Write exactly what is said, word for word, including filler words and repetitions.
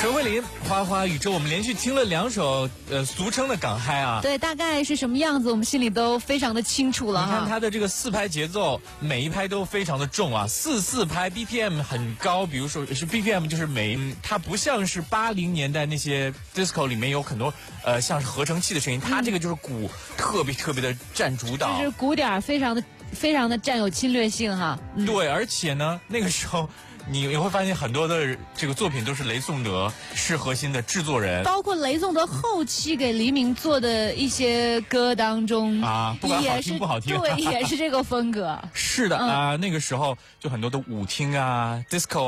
陈慧琳《花花宇宙》，我们连续听了两首呃俗称的港嗨啊。 对，大概是什么样子，我们心里都非常的清楚了哈。 你看它的这个四拍节奏，每一拍都非常的重啊，四四拍 B P M 很高，比如说是 B P M 就是每、嗯、它不像是八零年代那些 disco 里面有很多呃像是合成器的声音，它这个就是鼓特别特别的占主导， 就是鼓点非常的非常的占有侵略性哈。 嗯、对，而且呢那个时候。你你会发现很多的这个作品都是雷颂德是核心的制作人， 包括雷颂德后期给黎明做的一些歌当中啊，不管好听不好听， 对，也是这个风格。 是的啊、嗯呃，那个时候就很多的舞厅啊 ，disco。